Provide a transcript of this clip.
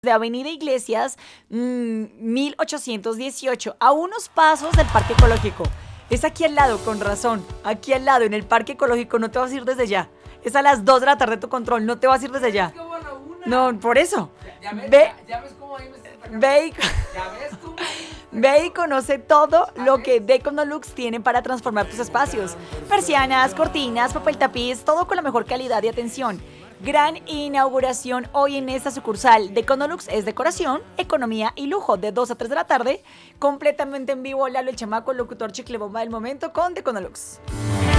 de Avenida Iglesias, 1818, a unos pasos del Parque Ecológico. Es aquí al lado, con razón, aquí al lado, en el Parque Ecológico, no te vas a ir desde ya. Es a las 2 de la tarde tu control, no te vas a ir desde ya. No, por eso. Ya ves cómo ahí me estás atacando. Ya ves cómo Ve y conoce todo lo que Deconolux tiene para transformar tus espacios. Persianas, cortinas, papel tapiz, todo con la mejor calidad y atención. Gran inauguración hoy en esta sucursal. Deconolux es decoración, economía y lujo, de 2 a 3 de la tarde. Completamente en vivo, Lalo el Chamaco, el locutor chicle bomba del momento con Deconolux.